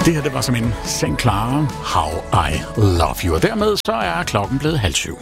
Det her, det var som en St. Clara, How I Love You. Og dermed så er klokken blevet 6:30.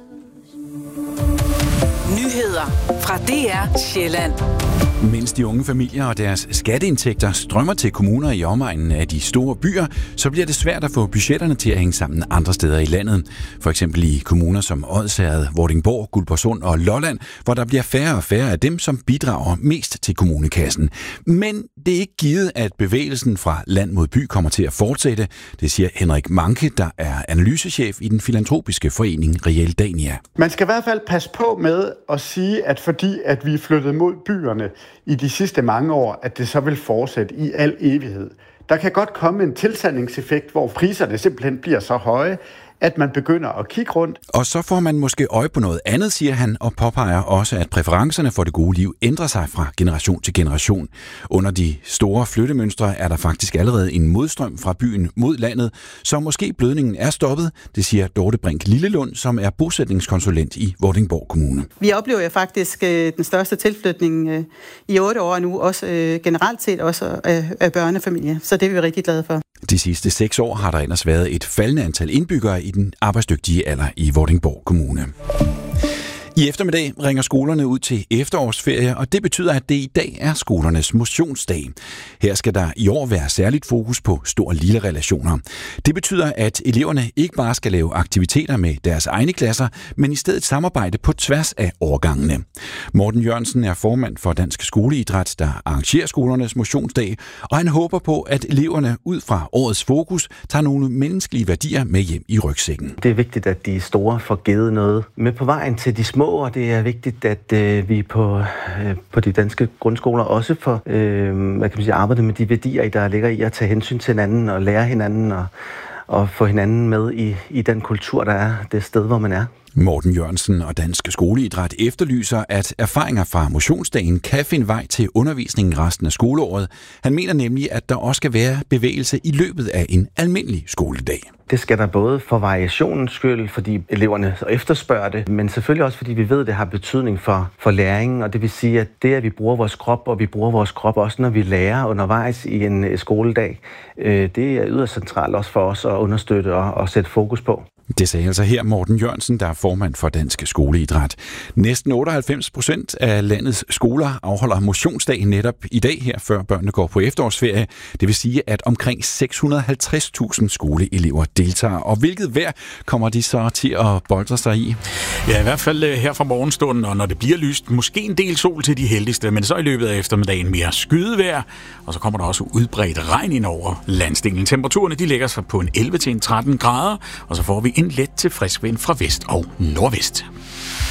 Nyheder fra DR Sjælland. Mens de unge familier og deres skatteindtægter strømmer til kommuner i omegnen af de store byer, så bliver det svært at få budgetterne til at hænge sammen andre steder i landet. For eksempel i kommuner som Odsherred, Vordingborg, Guldborgsund og Lolland, hvor der bliver færre og færre af dem, som bidrager mest til kommunekassen. Men det er ikke givet, at bevægelsen fra land mod by kommer til at fortsætte. Det siger Henrik Manke, der er analysechef i den filantropiske forening Realdania. Man skal i hvert fald passe på med at sige, at fordi at vi er flyttet mod byerne i de sidste mange år, at det så vil fortsætte i al evighed. Der kan godt komme en tilsandningseffekt, hvor priserne simpelthen bliver så høje, at man begynder at kigge rundt. Og så får man måske øje på noget andet, siger han, og påpeger også, at præferencerne for det gode liv ændrer sig fra generation til generation. Under de store flyttemønstre er der faktisk allerede en modstrøm fra byen mod landet, så måske blødningen er stoppet, det siger Dorte Brink Lillelund, som er bosætningskonsulent i Vordingborg Kommune. Vi oplever jo faktisk den største tilflytning i 8 år nu, også generelt set også af børnefamilier, så det er vi rigtig glade for. De sidste 6 år har der ellers været et faldende antal indbyggere i den arbejdsdygtige alder i Vordingborg Kommune. I eftermiddag ringer skolerne ud til efterårsferie, og det betyder, at det i dag er skolernes motionsdag. Her skal der i år være særligt fokus på stor-lille relationer. Det betyder, at eleverne ikke bare skal lave aktiviteter med deres egne klasser, men i stedet samarbejde på tværs af årgangene. Morten Jørgensen er formand for Dansk Skoleidræt, der arrangerer skolernes motionsdag, og han håber på, at eleverne ud fra årets fokus tager nogle menneskelige værdier med hjem i rygsækken. Det er vigtigt, at de store får givet noget med på vejen til de små, og det er vigtigt, at vi på de danske grundskoler også får arbejdet med de værdier, der ligger i at tage hensyn til hinanden og lære hinanden og få hinanden med i den kultur, der er det sted, hvor man er. Morten Jørgensen og Dansk Skoleidræt efterlyser, at erfaringer fra motionsdagen kan finde vej til undervisningen resten af skoleåret. Han mener nemlig, at der også skal være bevægelse i løbet af en almindelig skoledag. Det skal der både for variationens skyld, fordi eleverne efterspørger det, men selvfølgelig også, fordi vi ved, at det har betydning for læringen, og det vil sige, at det, at vi bruger vores krop, og vi bruger vores krop også, når vi lærer undervejs i en skoledag, det er yderst centralt også for os at understøtte og sætte fokus på. Det sagde altså her Morten Jørgensen, der er formand for Dansk Skoleidræt. Næsten 98% af landets skoler afholder motionsdag netop i dag her, før børnene går på efterårsferie. Det vil sige, at omkring 650.000 skoleelever deltager. Og hvilket vejr kommer de så til at boltre sig i? Ja, i hvert fald her fra morgenstunden, og når det bliver lyst, måske en del sol til de heldigste, men så i løbet af eftermiddagen mere skydevejr, og så kommer der også udbredt regn ind over landsdelen. Temperaturerne de ligger sig på en 11 til 13 grader, og så får vi en let til frisk vind fra vest og nordvest.